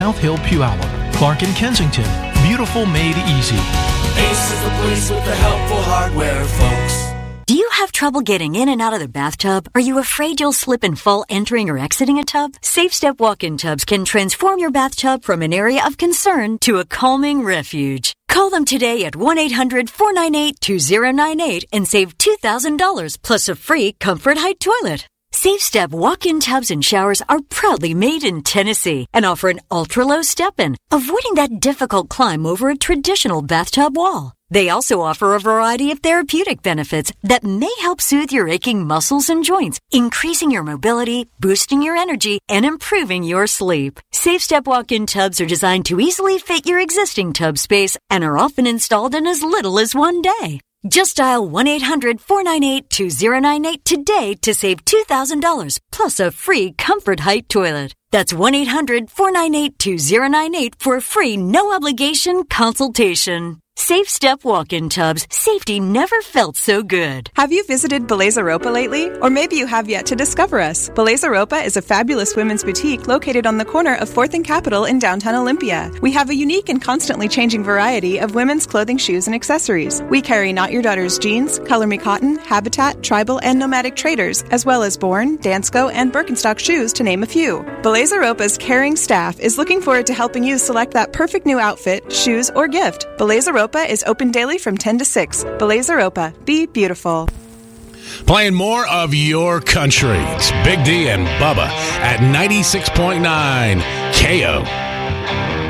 South Hill, Puyallup. Clark and Kensington. Beautiful made easy. Ace is the place with the helpful hardware, folks. Do you have trouble getting in and out of the bathtub? Are you afraid you'll slip and fall entering or exiting a tub? Safe Step walk-in tubs can transform your bathtub from an area of concern to a calming refuge. Call them today at 1-800-498-2098 and save $2,000 plus a free Comfort Height toilet. Safe Step walk-in tubs and showers are proudly made in Tennessee and offer an ultra-low step-in, avoiding that difficult climb over a traditional bathtub wall. They also offer a variety of therapeutic benefits that may help soothe your aching muscles and joints, increasing your mobility, boosting your energy, and improving your sleep. Safe Step walk-in tubs are designed to easily fit your existing tub space and are often installed in as little as one day. Just dial 1-800-498-2098 today to save $2,000 plus a free Comfort Height toilet. That's 1-800-498-2098 for a free no-obligation consultation. Safe Step walk-in tubs. Safety never felt so good. Have you visited Belleza Ropa lately? Or maybe you have yet to discover us. Belleza Ropa is a fabulous women's boutique located on the corner of 4th and Capitol in downtown Olympia. We have a unique and constantly changing variety of women's clothing, shoes, and accessories. We carry Not Your Daughter's jeans, Color Me Cotton, Habitat, Tribal, and Nomadic traders, as well as Bourne, Dansko, and Birkenstock shoes, to name a few. Belleza Ropa's caring staff is looking forward to helping you select that perfect new outfit, shoes, or gift. Belleza Ropa is open daily from 10 to 6. Belleza Ropa. Be beautiful. Playing more of your country. It's Big D and Bubba at 96.9 KO.